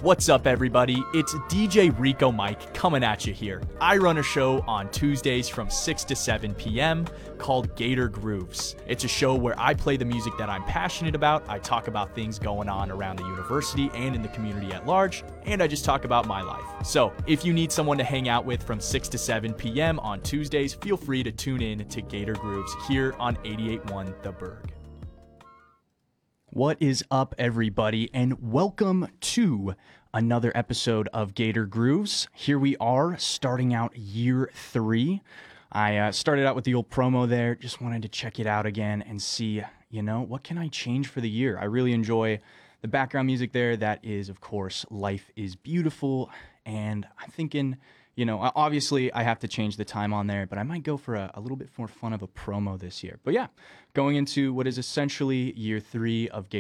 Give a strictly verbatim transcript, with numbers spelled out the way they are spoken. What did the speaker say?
What's up, everybody? It's D J Rico Mike coming at you here. I run a show on Tuesdays from six to seven p.m. called Gator Grooves. It's a show where I play the music that I'm passionate about, I talk about things going on around the university and in the community at large, and I just talk about my life. So, if you need someone to hang out with from six to seven p.m. on Tuesdays, feel free to tune in to Gator Grooves here on eighty-eight point one The Berg. What is up, everybody, and welcome to another episode of Gator Grooves. Here we are, starting out year three. I uh, started out with the old promo there, just wanted to check it out again and see, you know, what can I change for the year? I really enjoy the background music there. That is, of course, Life is Beautiful, and I'm thinking, you know, obviously I have to change the time on there, but I might go for a, a little bit more fun of a promo this year. But yeah, going into what is essentially year three of Gator